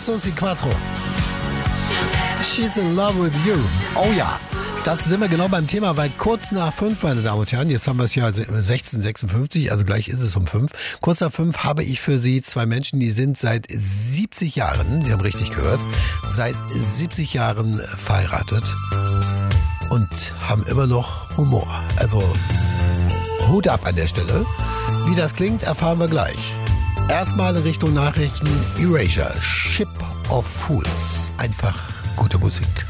Susi Quattro. She's in love with you. Oh ja, das sind wir genau beim Thema, weil kurz nach 5, meine Damen und Herren, jetzt haben wir es ja 16:56, also gleich ist es um 5. Kurz nach 5 habe ich für Sie zwei Menschen, die sind seit 70 Jahren, Sie haben richtig gehört, seit 70 Jahren verheiratet und haben immer noch Humor. Also Hut ab an der Stelle. Wie das klingt, erfahren wir gleich. Erstmal in Richtung Nachrichten. Erasure, Ship of Fools. Einfach gute Musik.